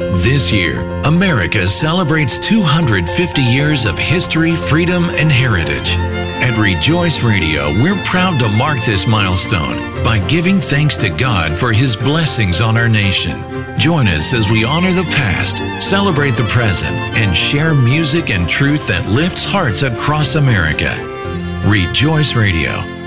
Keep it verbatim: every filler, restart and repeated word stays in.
This year, America celebrates two hundred fifty years of history, freedom, and heritage. At Rejoice Radio, we're proud to mark this milestone by giving thanks to God for His blessings on our nation. Join us as we honor the past, celebrate the present, and share music and truth that lifts hearts across America. Rejoice Radio.